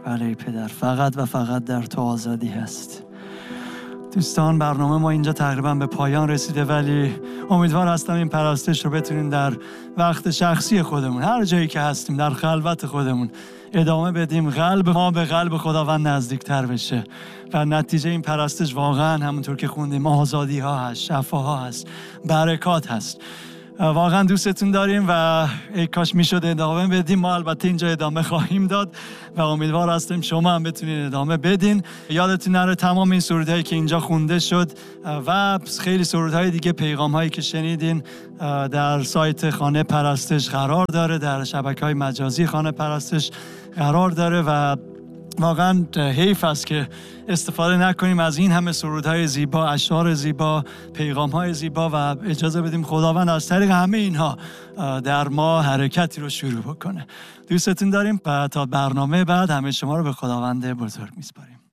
بله پدر، فقط و فقط در تو آزادی هست. دوستان، برنامه ما اینجا تقریبا به پایان رسیده، ولی امیدوار هستم این پرستش رو بتونیم در وقت شخصی خودمون، هر جایی که هستیم، در خلوت خودمون ادامه بدیم، قلب ما به قلب خداوند نزدیکتر بشه و نتیجه این پرستش واقعا همونطور که خوندیم آزادی ها هست، شفاها هست، برکات هست. واقعا دوستتون داریم و ای کاش میشد ادامه بدیم. ما البته اینجا ادامه خواهیم داد و امیدوار هستیم شما هم بتونین ادامه بدین. یادتون نره تمام این سرودهایی که اینجا خونده شد و خیلی سرودهای دیگه، پیغامهایی که شنیدین در سایت خانه پرستش قرار داره، در شبکه‌های مجازی خانه پرستش قرار داره و واقعا حیف است که استفاده نکنیم از این همه سرودهای زیبا، اشعار زیبا، پیغامهای زیبا و اجازه بدیم خداوند از طریق همه اینها در ما حرکتی رو شروع بکنه. دوستتون داریم و تا برنامه بعد همه شما رو به خداوند بزرگ میسپاریم.